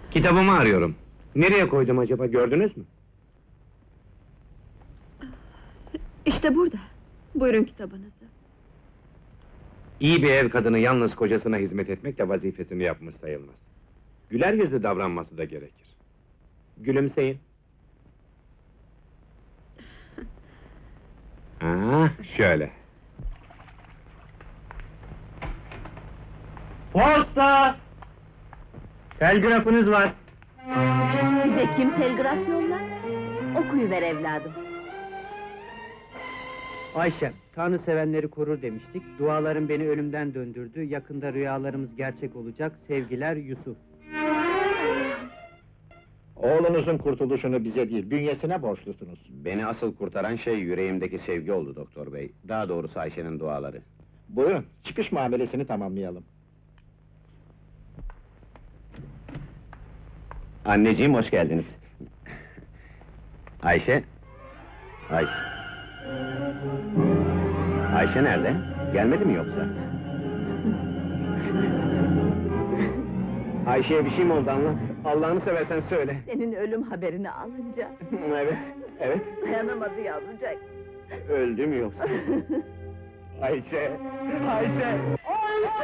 Kitabımı arıyorum. Nereye koydum acaba, gördünüz mü? İşte burada. Buyurun kitabınızı. İyi bir ev kadını yalnız kocasına hizmet etmekle vazifesini yapmış sayılmaz. Güler yüzlü davranması da gerekir. Gülümseyin. Şöyle. Posta! Telgrafınız var. Bize kim telgraf yollar? Okuyuver evladım. Ayşem, Tanrı sevenleri korur demiştik. Duaların beni ölümden döndürdü. Yakında rüyalarımız gerçek olacak. Sevgiler, Yusuf. Oğlunuzun kurtuluşunu bize değil, bünyesine borçlusunuz. Beni asıl kurtaran şey yüreğimdeki sevgi oldu doktor bey. Daha doğrusu Ayşe'nin duaları. Buyurun, çıkış muamelesini tamamlayalım. Anneciğim, hoş geldiniz. Ayşe? Ayşe... Ayşe nerede? Gelmedi mi yoksa? Ayşe'ye bir şey mi oldu, anlat. Allah'ını seversen söyle. Senin ölüm haberini alınca Evet, evet. dayanamadı yavrucak. Öldü mü yoksa? Ayşe! Ayşe!